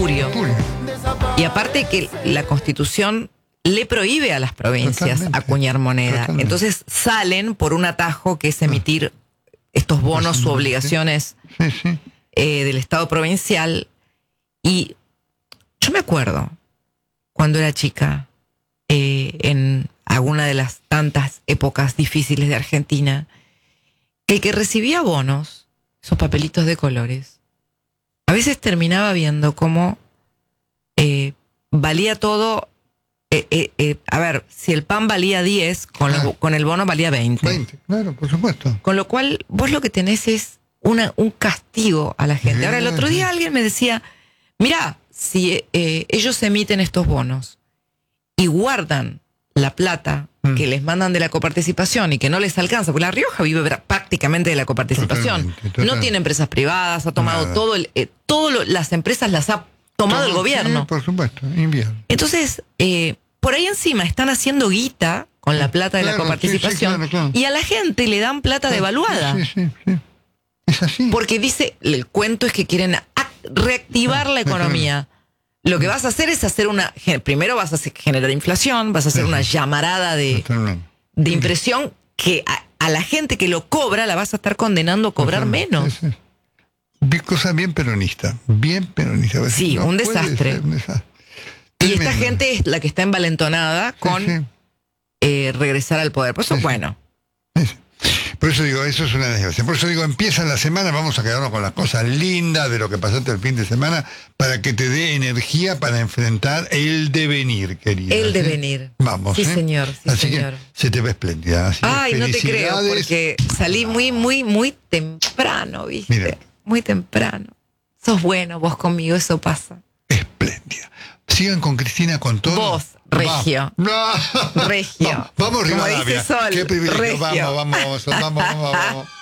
espurio. Y aparte que la Constitución le prohíbe a las provincias acuñar moneda. Totalmente. Entonces salen por un atajo que es emitir estos bonos u obligaciones del Estado provincial. Y yo me acuerdo cuando era chica, en alguna de las tantas épocas difíciles de Argentina, que el que recibía bonos, esos papelitos de colores, a veces terminaba viendo cómo valía todo. A ver, si el pan valía 10, con el bono valía 20. 20, claro, por supuesto. Con lo cual, vos lo que tenés es un castigo a la gente. Ahora, el otro día alguien me decía, mirá, si ellos emiten estos bonos y guardan la plata que les mandan de la coparticipación y que no les alcanza, porque La Rioja vive prácticamente de la coparticipación. Totalmente. No tiene empresas privadas, ha tomado las empresas las ha tomado el gobierno. Sí, por supuesto, invierno. Entonces, por ahí encima están haciendo guita con la plata de la coparticipación, claro. Y a la gente le dan plata devaluada. Sí. Es así. Porque dice, el cuento es que quieren reactivar la economía. Lo que vas a hacer es primero vas a generar inflación, vas a hacer una llamarada de impresión que a la gente que lo cobra la vas a estar condenando a cobrar menos. Cosa bien peronista. Sí, un desastre. Y esta gente es la que está envalentonada con regresar al poder. Por eso, bueno. Por eso digo, eso es una desgracia. Por eso digo, empieza la semana, vamos a quedarnos con las cosas lindas de lo que pasaste el fin de semana para que te dé energía para enfrentar el devenir, querida. El devenir. Vamos. Sí, señor. Sí, así señor. Que se te ve espléndida. Así ay, no te creo, porque salí muy temprano, ¿viste? Mira. Muy temprano. Sos bueno vos conmigo, eso pasa. Espléndida. Sigan con Cristina con todo. Vos, regio. No. Regio. Vamos, Rivadavia. Qué privilegio. Regio. Vamos.